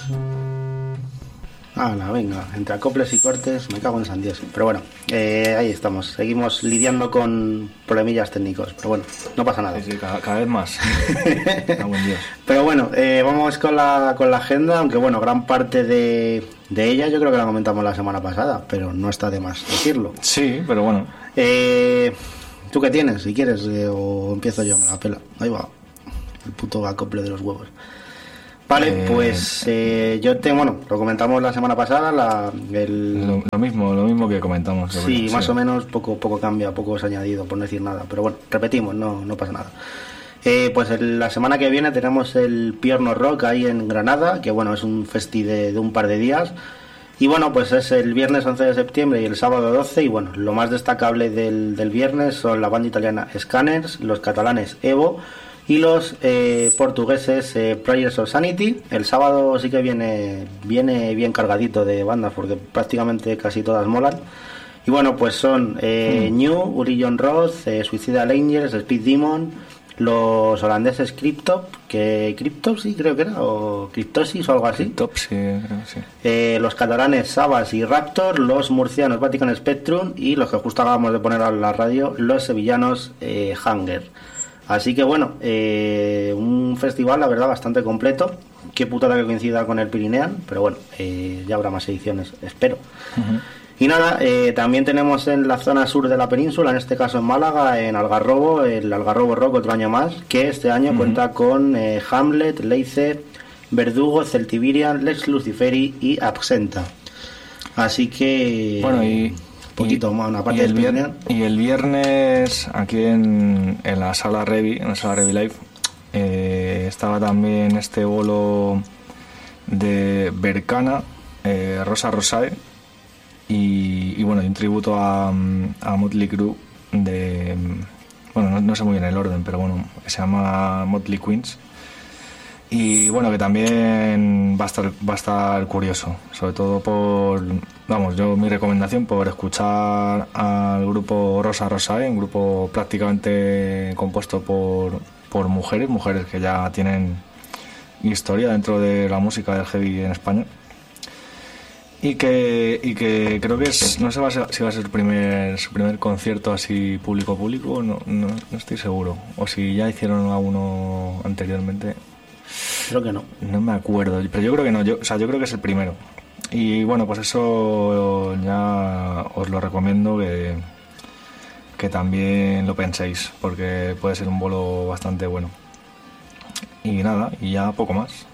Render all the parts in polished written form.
Venga, entre acoples y cortes, me cago en San Dios. Pero bueno, ahí estamos. Seguimos lidiando con problemillas técnicos. Pero bueno, no pasa nada. Sí, cada vez más. Buen Dios. Pero bueno, vamos con la agenda, aunque bueno, gran parte de ella yo creo que la comentamos la semana pasada, pero no está de más decirlo. Sí, pero bueno. ¿Tú qué tienes? Si quieres, o empiezo yo, me la pela. Ahí va, el puto acople de los huevos. Vale, pues yo bueno, lo comentamos la semana pasada, lo mismo que comentamos. Sí, más o menos, poco cambia, poco se ha añadido, por no decir nada, pero bueno, repetimos, no pasa nada. Pues la semana que viene tenemos el Pierno Rock ahí en Granada, que bueno, es un festi de un par de días, y bueno, pues es el viernes 11 de septiembre y el sábado 12, y bueno, lo más destacable del viernes son la banda italiana Scanners, los catalanes Evo, y los portugueses Prayers of Sanity. El sábado sí que viene bien cargadito de bandas porque prácticamente casi todas molan. Y bueno, pues son New, Urion Roth, Suicidal Angels, Speed Demon, los holandeses Cryptop, sí creo que era, o Cryptosis o algo así. Cryptop, sí, creo que sí. Los catalanes Sabas y Raptor, los murcianos Vatican Spectrum y los que justo acabamos de poner a la radio, los sevillanos Hunger. Así que bueno, un festival la verdad bastante completo. Qué putada que coincida con el Pirinean, pero bueno, ya habrá más ediciones, espero. Uh-huh. Y nada, también tenemos en la zona sur de la península, en este caso en Málaga, en Algarrobo, el Algarrobo Rock otro año más, que este año cuenta con Hamlet, Leice, Verdugo, Celtiberian, Lex Luciferi y Absenta. Así que... Bueno, poquito más, una parte del viernes. Y el viernes aquí en la sala Revi, Live, estaba también este bolo de Bercana, Rosa Rosae y bueno, y un tributo a Motley Crue de, bueno, no sé muy bien el orden, pero bueno, que se llama Motley Queens. Y bueno, que también va a estar curioso, sobre todo yo mi recomendación por escuchar al grupo Rosa Rosae, un grupo prácticamente compuesto por mujeres que ya tienen historia dentro de la música del heavy en España. Y que creo que no sé si va a ser su primer concierto así público, no estoy seguro, o si ya hicieron alguno anteriormente. Creo que no. No me acuerdo, pero yo creo que no, yo creo que es el primero. Y bueno, pues eso ya os lo recomiendo que también lo penséis, porque puede ser un bolo bastante bueno. Y nada, y ya poco más.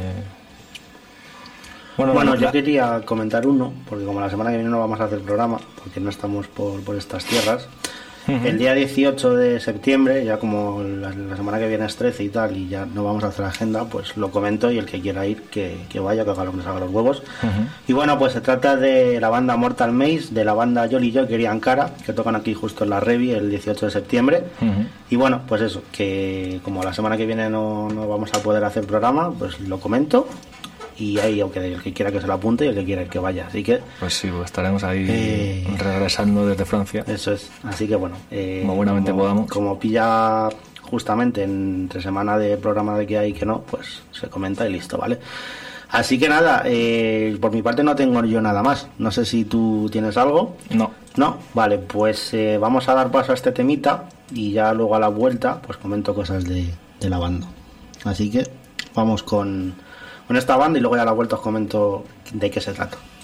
Bueno, yo quería comentar uno, porque como la semana que viene no vamos a hacer programa, porque no estamos por estas tierras. Uh-huh. El día 18 de septiembre, ya como la semana que viene es 13 y tal, y ya no vamos a hacer agenda, pues lo comento, y el que quiera ir, que vaya, que haga lo que les haga los huevos. Uh-huh. Y bueno, pues se trata de la banda Mortal Maze, de la banda Jolly Joker y Ankara, que tocan aquí justo en la Revi el 18 de septiembre. Uh-huh. Y bueno, pues eso, que como la semana que viene no vamos a poder hacer programa, pues lo comento. Y ahí, aunque el que quiera que se lo apunte y el que quiera que vaya, así que pues sí, pues estaremos ahí regresando desde Francia. Eso es, así que bueno, como buenamente podamos. Como pilla justamente entre semana de programa de que hay que no, pues se comenta y listo, ¿vale? Así que nada, por mi parte no tengo yo nada más. No sé si tú tienes algo. No, vale, pues vamos a dar paso a este temita y ya luego a la vuelta pues comento cosas de la banda. Así que vamos con esta banda y luego ya a la vuelta os comento de qué se trata.